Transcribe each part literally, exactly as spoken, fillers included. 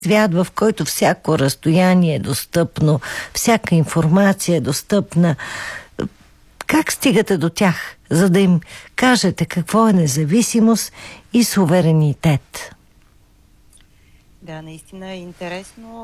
свят, в който всяко разстояние е достъпно, всяка информация е достъпна. Как стигате до тях, за да им кажете какво е независимост и суверенитет? Да, наистина е интересно.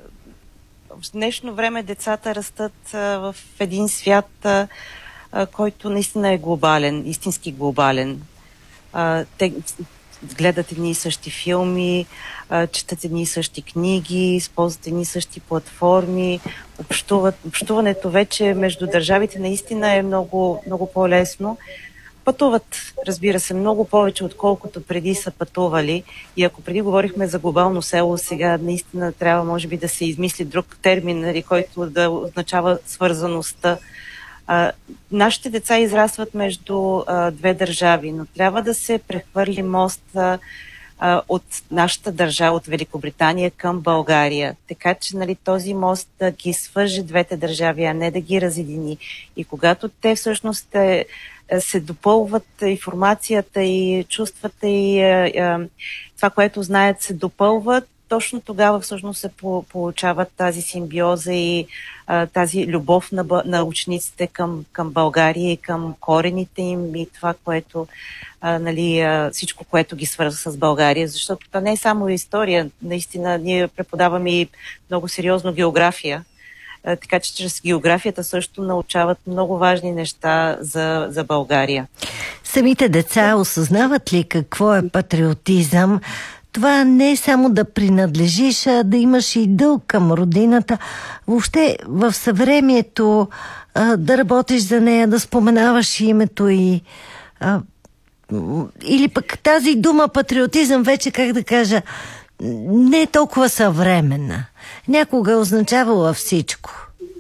В днешно време децата растат в един свят, който наистина е глобален, истински глобален. Те гледат едни и същи филми, четат едни и същи книги, използват едни и същи платформи, общуват. Общуването вече между държавите наистина е много, много по-лесно. Пътуват, разбира се, много повече, отколкото преди са пътували. И ако преди говорихме за глобално село, сега наистина трябва, може би, да се измисли друг термин, който да означава свързаността. А, нашите деца израстват между а, две държави, но трябва да се прехвърли мост а, от нашата държава, от Великобритания към България. Така че, нали, този мост да ги свърже двете държави, а не да ги разедини. И когато те всъщност е, се допълват, информацията и чувствата и е, е, това, което знаят, се допълват, точно тогава всъщност се получава тази симбиоза и а, тази любов на, на учениците към, към България и към корените им и това, което, а, нали, а, всичко, което ги свързва с България, защото това не е само история. Наистина, ние преподаваме и много сериозно география, а, така че чрез географията също научават много важни неща за, за България. Самите деца осъзнават ли какво е патриотизъм? Това не е само да принадлежиш, а да имаш и дълг към родината. Въобще в съвремието а, да работиш за нея, да споменаваш името и... А, или пък тази дума патриотизъм вече, как да кажа, не е толкова съвременна. Някога е означавала всичко.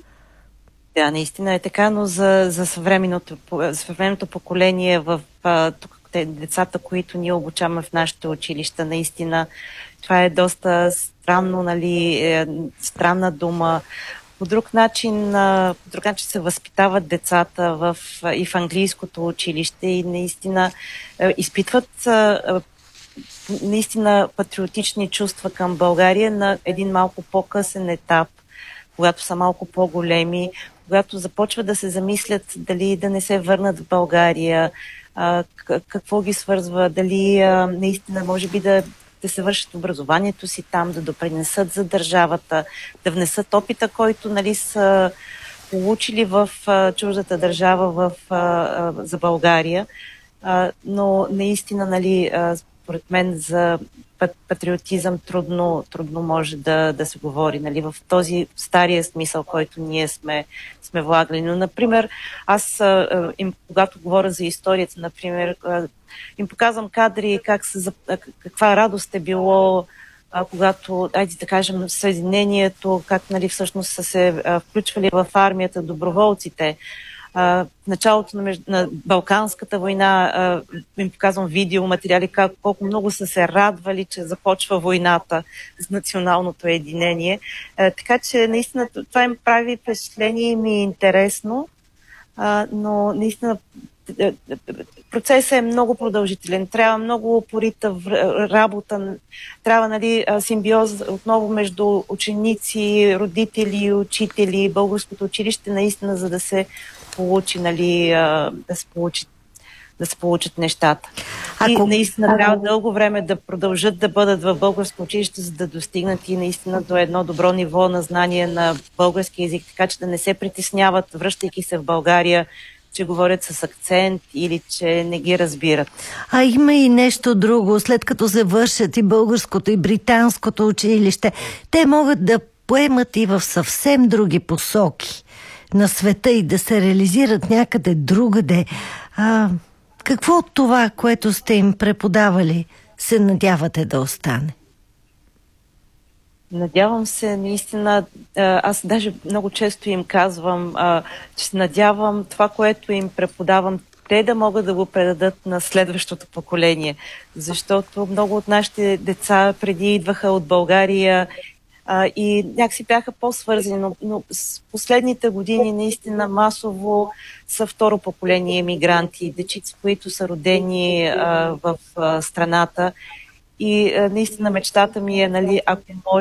Да, наистина е така, но за, за съвременното, съвременното поколение в тук децата, които ние обучаваме в нашите училища, наистина това е доста странно, нали, е, странна дума. По друг начин, по друг начин се възпитават децата в, и в английското училище и наистина изпитват наистина патриотични чувства към България на един малко по-късен етап, когато са малко по-големи, когато започват да се замислят дали да не се върнат в България, а, какво ги свързва, дали а, наистина може би да, да се вършат образованието си там, да допринесат за държавата, да внесат опита, който, нали, са получили в а, чуждата държава в, а, а, за България. А, но наистина, нали, а, според мен за патриотизъм трудно, трудно може да, да се говори, нали, в този стария смисъл, който ние сме, сме влагали. Но, например, аз а, им, когато говоря за историята, например, а, им показвам кадри как се, каква радост е било, а, когато, айде да кажем, съединението, как, нали, всъщност са се а, включвали в армията доброволците. В началото на, между... на Балканската война а, им показвам видеоматериали, как, колко много са се радвали, че започва войната с националното единение. А, така че наистина това им прави впечатление и ми е интересно, а, но наистина процесът е много продължителен. Трябва много упорита работа, трябва, нали, симбиоз отново между ученици, родители, учители, българското училище, наистина, за да се получи, нали, да се получат, да се получат нещата. Ако... И наистина ако... трябва дълго време да продължат да бъдат в българско училище, за да достигнат и наистина до едно добро ниво на знание на български език, така че да не се притесняват, връщайки се в България, че говорят с акцент или че не ги разбират. А има и нещо друго. След като завършат и българското, и британското училище, те могат да поемат и в съвсем други посоки на света и да се реализират някъде другаде. А, какво от това, което сте им преподавали, се надявате да остане? Надявам се, наистина, аз даже много често им казвам, че се надявам това, което им преподавам, те да могат да го предадат на следващото поколение. Защото много от нашите деца преди идваха от България и някакси бяха по-свързани, но, но с последните години наистина масово са второ поколение емигранти, дечици, които са родени а, в а, страната. И а, наистина мечтата ми е, нали, ако може